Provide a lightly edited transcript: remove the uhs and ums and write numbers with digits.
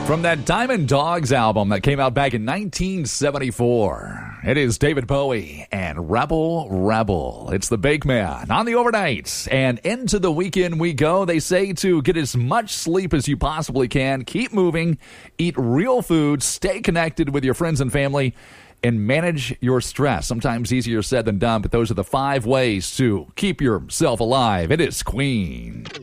From that Diamond Dogs album that came out back in 1974, it is David Bowie and Rebel Rebel. It's the Bake Man on the overnights, and into the weekend we go. They say to get as much sleep as you possibly can, keep moving, eat real food, stay connected with your friends and family, and manage your stress. Sometimes easier said than done, but those are the 5 ways to keep yourself alive. It is Queen.